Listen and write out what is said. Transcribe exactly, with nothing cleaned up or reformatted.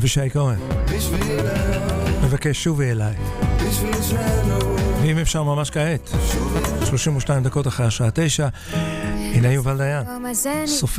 אבישי כהן מבקש שובי אליי, ואם אפשר ממש כעת, שלושים ושתיים דקות אחרי השעה תשע. הנה יובל דיין סופר